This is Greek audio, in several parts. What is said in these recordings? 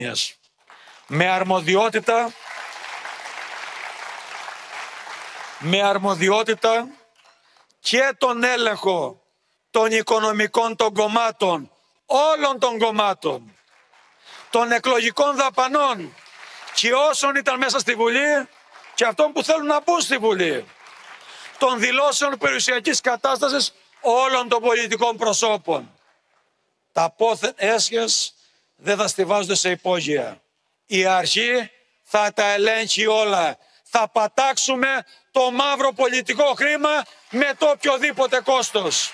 με αρμοδιότητα και τον έλεγχο των οικονομικών των κομμάτων, όλων των κομμάτων, των εκλογικών δαπανών και όσων ήταν μέσα στη Βουλή και αυτών που θέλουν να μπουν στη Βουλή, των δηλώσεων περιουσιακής κατάστασης όλων των πολιτικών προσώπων. Τα πόθεν έσχες δεν θα στιβάζονται σε υπόγεια. Η αρχή θα τα ελέγχει όλα. Θα πατάξουμε το μαύρο πολιτικό χρήμα με το οποιοδήποτε κόστος.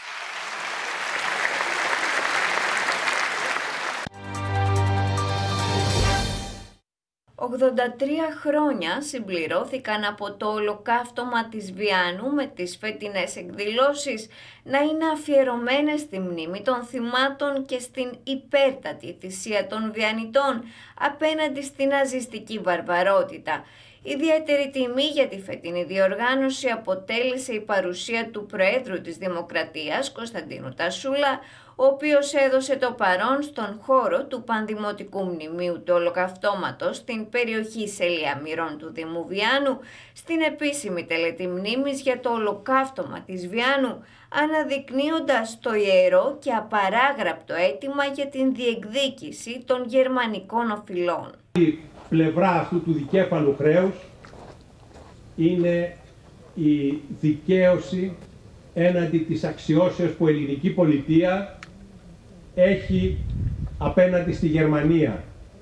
«83 χρόνια συμπληρώθηκαν από το ολοκαύτωμα της Βιάννου, με τις φετινές εκδηλώσεις να είναι αφιερωμένες στη μνήμη των θυμάτων και στην υπέρτατη θυσία των Βιαννιτών απέναντι στην ναζιστική βαρβαρότητα. Ιδιαίτερη τιμή για τη φετινή διοργάνωση αποτέλεσε η παρουσία του Προέδρου της Δημοκρατίας, Κωνσταντίνου Τασούλα, ο οποίος έδωσε το παρόν στον χώρο του Πανδημοτικού Μνημείου του Ολοκαυτώματος στην περιοχή Σελία Μυρών του Δήμου Βιάννου, στην επίσημη τελετή μνήμης για το ολοκαύτωμα της Βιάννου, αναδεικνύοντας το ιερό και απαράγραπτο αίτημα για την διεκδίκηση των γερμανικών οφειλών. Η πλευρά αυτού του δικέφαλου χρέους είναι η δικαίωση έναντι της αξιώσεως που η ελληνική πολιτεία έχει απέναντι στη Γερμανία.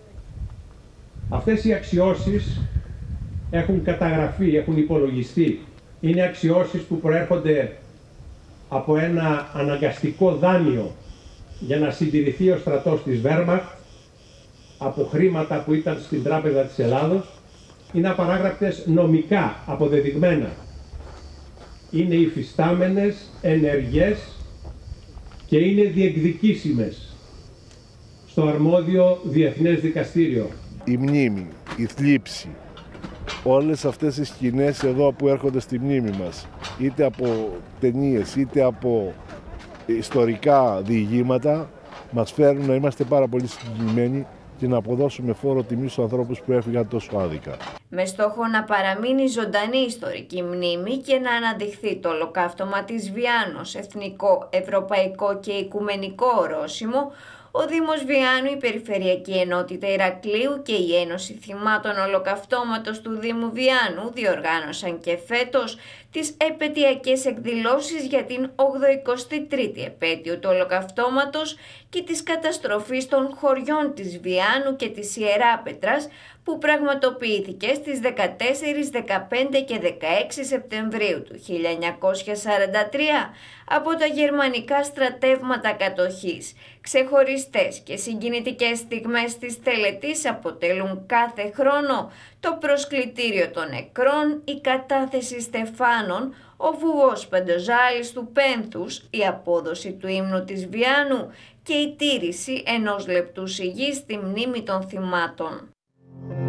Αυτές οι αξιώσεις έχουν καταγραφεί, έχουν υπολογιστεί. Είναι αξιώσεις που προέρχονται από ένα αναγκαστικό δάνειο για να συντηρηθεί ο στρατός της Wehrmacht, από χρήματα που ήταν στην Τράπεζα της Ελλάδος. Είναι απαράγραπτες νομικά, αποδεδειγμένα. Είναι υφιστάμενες, ενεργές και είναι διεκδικήσιμες στο αρμόδιο Διεθνές Δικαστήριο. Η μνήμη, η θλίψη, όλες αυτές οι σκηνές εδώ που έρχονται στη μνήμη μας, είτε από ταινίες είτε από ιστορικά διηγήματα, μας φέρνουν να είμαστε πάρα πολύ συγκεκριμένοι και να αποδώσουμε φόρο τιμή στους ανθρώπους που έφυγαν τόσο άδικα. Με στόχο να παραμείνει ζωντανή ιστορική μνήμη και να αναδειχθεί το ολοκαύτωμα της Βιάννου ως εθνικό, ευρωπαϊκό και οικουμενικό ορόσημο, ο Δήμος Βιάννου, η Περιφερειακή Ενότητα Ηρακλείου και η Ένωση Θυμάτων Ολοκαυτώματος του Δήμου Βιάννου διοργάνωσαν και φέτος τις επαιτειακές εκδηλώσεις για την 83η επέτειο του Ολοκαυτώματος και της καταστροφής των χωριών της Βιάννου και της Ιεράπετρας, που πραγματοποιήθηκε στις 14, 15 και 16 Σεπτεμβρίου του 1943 από τα γερμανικά στρατεύματα κατοχής. Ξεχωριστές και συγκινητικές στιγμές της τελετής αποτελούν κάθε χρόνο το προσκλητήριο των νεκρών, η κατάθεση στεφάνων, ο βουβός Πεντοζάλης του Πένθους, η απόδοση του ύμνου της Βιάννου και η τήρηση ενός λεπτού σιγής στη μνήμη των θυμάτων.